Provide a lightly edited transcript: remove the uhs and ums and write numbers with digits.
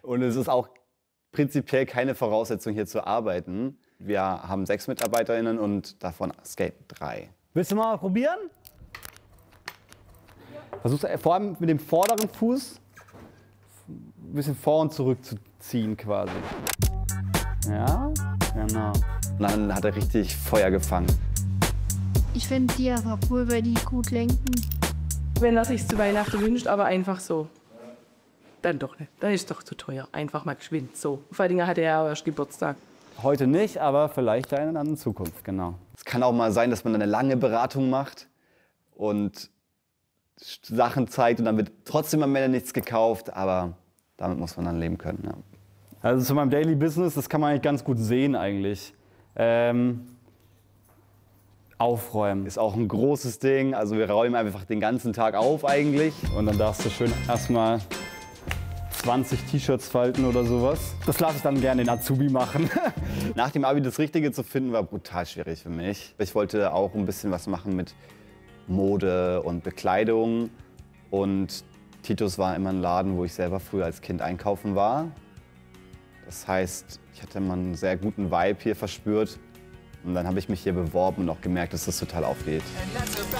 Und es ist auch prinzipiell keine Voraussetzung, hier zu arbeiten. Wir haben 6 MitarbeiterInnen und davon skaten 3. Willst du mal probieren? Versuchst vor allem mit dem vorderen Fuß ein bisschen vor und zurück zu ziehen quasi. Ja, genau. Und dann hat er richtig Feuer gefangen. Ich finde die einfach cool, weil die gut lenken. Wenn er sich zu Weihnachten wünscht, aber einfach so. Dann doch nicht. Dann ist es doch zu teuer. Einfach mal geschwind so. Vor allem hat er ja auch erst Geburtstag. Heute nicht, aber vielleicht eine in Zukunft, genau. Es kann auch mal sein, dass man eine lange Beratung macht und Sachen zeigt und dann wird trotzdem am Ende nichts gekauft, aber damit muss man dann leben können. Ja. Also zu meinem Daily Business, das kann man eigentlich ganz gut sehen eigentlich. Aufräumen. Ist auch ein großes Ding, also wir räumen einfach den ganzen Tag auf eigentlich. Und dann darfst du schön erstmal 20 T-Shirts falten oder sowas. Das lasse ich dann gerne den Azubi machen. Nach dem Abi das Richtige zu finden, war brutal schwierig für mich. Ich wollte auch ein bisschen was machen mit Mode und Bekleidung. Und Titus war immer ein Laden, wo ich selber früher als Kind einkaufen war. Das heißt, ich hatte mal einen sehr guten Vibe hier verspürt. Und dann habe ich mich hier beworben und auch gemerkt, dass das total aufgeht.